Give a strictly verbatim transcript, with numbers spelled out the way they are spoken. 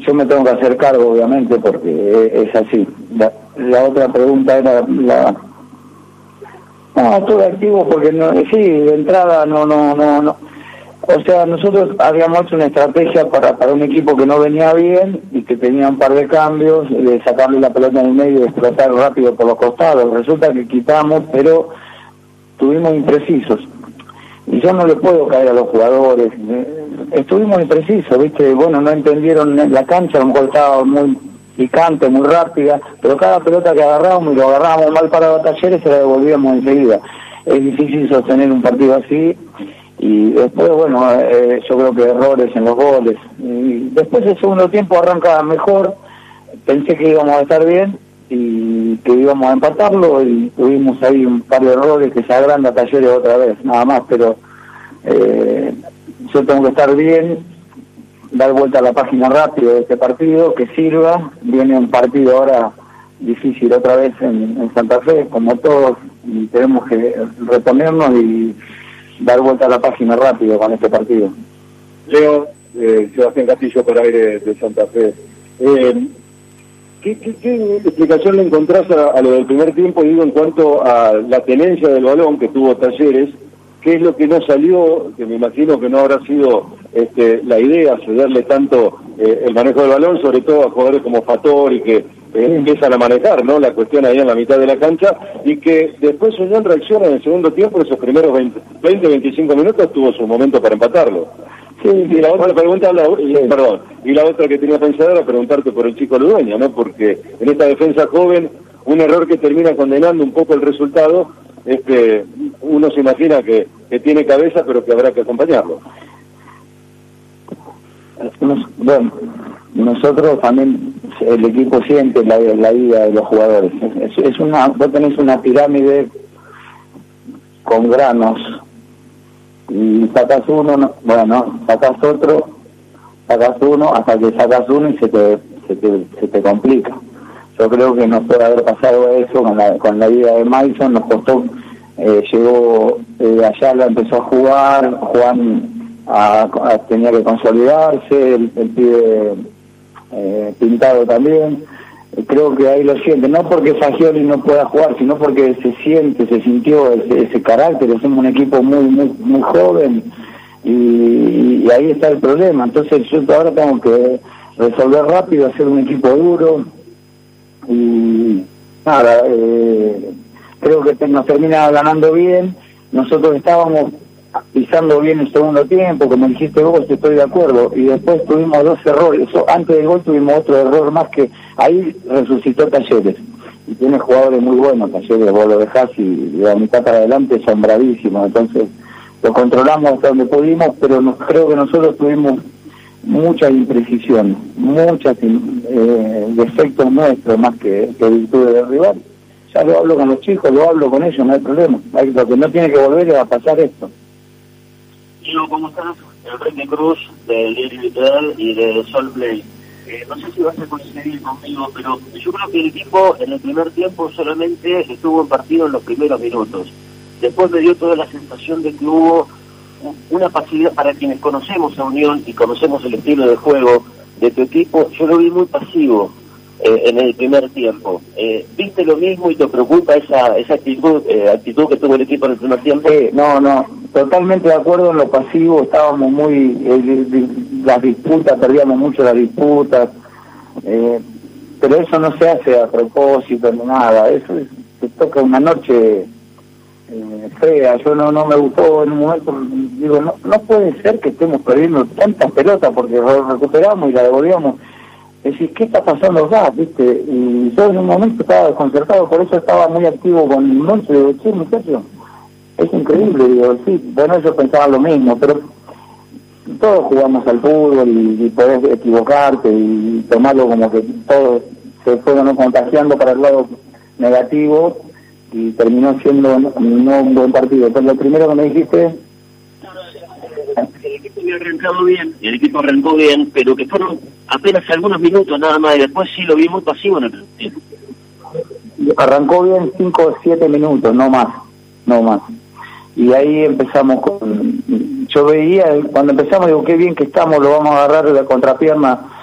yo me tengo que hacer cargo, obviamente, porque es así. La, la otra pregunta era la... No, estuve activo porque, no, sí, de entrada no, no, no, no. O sea, nosotros habíamos hecho una estrategia para, para un equipo que no venía bien y que tenía un par de cambios, de sacarle la pelota en el medio y explotar rápido por los costados. Resulta que quitamos, pero estuvimos imprecisos. Y yo no le puedo caer a los jugadores. Estuvimos imprecisos, ¿viste? Bueno, no entendieron la cancha, a lo mejor estaba muy picante, muy rápida, pero cada pelota que agarrábamos y lo agarrábamos mal parado a Talleres se la devolvíamos enseguida. Es difícil sostener un partido así. Y después, bueno, eh, yo creo que errores en los goles. Y después el segundo tiempo arranca mejor. Pensé que íbamos a estar bien y que íbamos a empatarlo y tuvimos ahí un par de errores que se agranda Talleres otra vez, nada más. Pero eh, yo tengo que estar bien, dar vuelta a la página rápido de este partido, que sirva. Viene un partido ahora difícil otra vez en, en Santa Fe, como todos, y tenemos que reponernos y dar vuelta a la página rápido con este partido. Leo, eh, Sebastián Castillo por aire de Santa Fe. Eh, ¿qué, qué, ¿Qué explicación le encontrás a, a lo del primer tiempo, digo, en cuanto a la tenencia del balón que tuvo Talleres? ¿Qué es lo que no salió? Que me imagino que no habrá sido este, la idea, cederle tanto eh, el manejo del balón, sobre todo a jugadores como Fattori, que eh, empiezan a manejar, ¿no?, la cuestión ahí en la mitad de la cancha, y que después Unión reacciona en el segundo tiempo, esos primeros veinte, veinticinco minutos tuvo su momento para empatarlo. Sí, y la otra pregunta, la, y, perdón, y la otra que tenía pensada era preguntarte por el chico Ludueña, ¿no?, porque en esta defensa joven, un error que termina condenando un poco el resultado, es que uno se imagina que, que tiene cabeza, pero que habrá que acompañarlo. Bueno, nosotros también, el equipo siente la, la vida de los jugadores. Es, es una, vos tenés una pirámide con granos y sacas uno, no, bueno, sacas otro, sacas uno, hasta que sacas uno y se te, se te, se te complica. Yo creo que nos puede haber pasado eso con la, con la vida de Mason. Nos costó, eh, llegó eh, Ayala, empezó a jugar, Juan a, a, tenía que consolidarse, el, el pibe eh, Pintado también. Eh, creo que ahí lo siente, no porque Fagioli no pueda jugar, sino porque se siente, se sintió ese, ese carácter. Somos un equipo muy, muy, muy joven y, y ahí está el problema. Entonces yo ahora tengo que resolver rápido, hacer un equipo duro. Y nada, eh, creo que nos termina ganando bien. Nosotros estábamos pisando bien el segundo tiempo, como dijiste vos, estoy de acuerdo, y después tuvimos dos errores. Antes del gol tuvimos otro error más, que ahí resucitó Talleres, y tiene jugadores muy buenos Talleres, vos lo dejás y de la mitad para adelante son bravísimos. Entonces lo controlamos hasta donde pudimos, pero nos, creo que nosotros tuvimos muchas imprecisiones, muchas eh, defectos nuestros más que, que virtudes del rival. Ya lo hablo con los chicos, lo hablo con ellos, no hay problema. Lo que no tiene que volver es a pasar esto. Diego, ¿cómo estás? Enrique Cruz, del Diario Literal y de Sol Play. Eh, no sé si vas a coincidir conmigo, pero yo creo que el equipo en el primer tiempo solamente estuvo en partido en los primeros minutos. Después me dio toda la sensación de que hubo una pasividad. Para quienes conocemos a Unión y conocemos el estilo de juego de tu equipo, yo lo vi muy pasivo eh, en el primer tiempo. Eh, ¿Viste lo mismo y te preocupa esa esa actitud eh, actitud que tuvo el equipo en el primer tiempo? Eh, no, no, totalmente de acuerdo en lo pasivo. Estábamos muy... Eh, las disputas, perdíamos mucho las disputas, eh, pero eso no se hace a propósito ni nada. Eso es, se toca una noche... Eh, fea. Yo no no me gustó en un momento, digo, no no puede ser que estemos perdiendo tantas pelotas, porque recuperamos y la devolvíamos. Es decir, ¿qué está pasando acá? ¿Viste? Y yo en un momento estaba desconcertado, por eso estaba muy activo con el monstruo. Digo, che, muchacho, es increíble. Digo, sí, bueno, ellos pensaban lo mismo, pero todos jugamos al fútbol y, y podés equivocarte y tomarlo como que todos se fueron contagiando para el lado negativo, y terminó siendo no, no un buen partido. Entonces, lo primero que me dijiste... El equipo había arrancado bien, el equipo arrancó bien, pero que fueron apenas algunos minutos nada más, y después sí lo vi muy pasivo en el tiempo. Arrancó bien cinco o siete minutos, no más, no más. Y ahí empezamos con... Yo veía, cuando empezamos, digo, qué bien que estamos, lo vamos a agarrar de la contrapierna